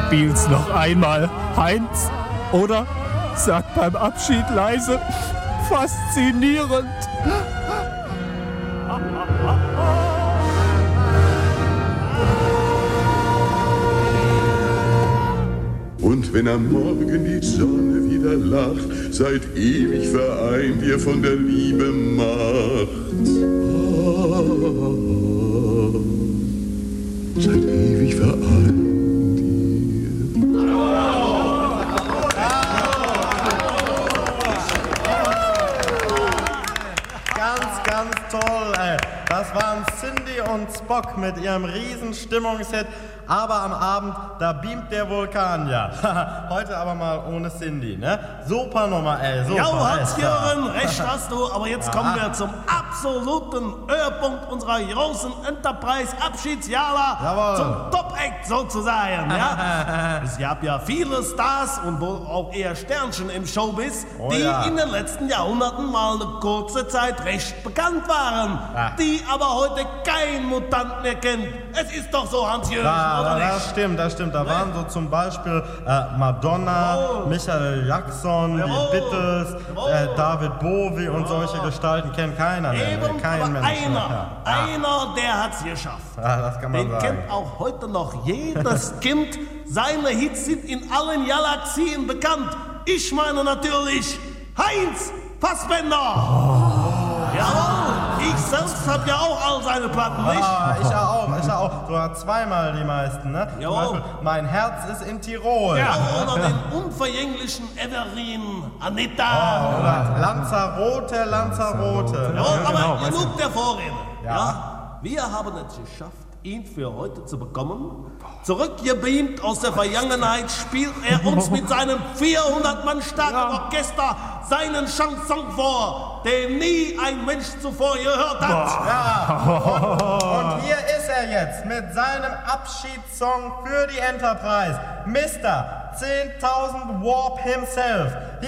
Spiel's noch einmal, Heinz. Oder sag beim Abschied leise, faszinierend. Und wenn am Morgen die Sonne wieder lacht, seid ewig vereint ihr von der Liebe Macht. Seid ewig vereint ihr. Ganz toll, ey. Das waren Cindy und Spock mit ihrem riesen Stimmungshit. Aber am Abend, da beamt der Vulkan ja. Heute aber mal ohne Cindy, ne? Super Nummer, ey. Super, ja, Hans-Jürgen, recht hast du. Aber jetzt kommen wir zum absoluten Höhepunkt unserer großen Enterprise-Abschiedsjahre. Jawohl. Zum Top-Act sozusagen, ja? Es gab ja viele Stars und wohl auch eher Sternchen im Showbiz, die in den letzten Jahrhunderten mal eine kurze Zeit recht bekannt waren, die aber heute kein Mutant mehr kennt. Es ist doch so, Hans-Jürgen. Das stimmt. Da waren so zum Beispiel Madonna, Michael Jackson, die Beatles, David Bowie und solche Gestalten kennt keiner mehr. Eben, Kein aber Mensch. einer, der hat's geschafft. Das kann man Den sagen. kennt auch heute noch jedes Kind. Seine Hits sind in allen Galaxien bekannt. Ich meine natürlich Heinz Fassbender. Jawohl, ich selbst hab ja auch all seine Platten, nicht? Ich auch. Du hast zweimal die meisten, ne? Zum Beispiel, mein Herz ist in Tirol. Ja, oder den unverjänglichen Everin Anita. Oder Lanzarote. Jawohl, aber genug der Vorrede. Ja. Wir haben es geschafft, ihn für heute zu bekommen. Zurückgebeamt aus der Vergangenheit spielt er uns mit seinem 400 Mann starken Orchester seinen Chanson vor, den nie ein Mensch zuvor gehört hat. Und hier ist er jetzt mit seinem Abschiedssong für die Enterprise, Mr. 10.000 Warp himself.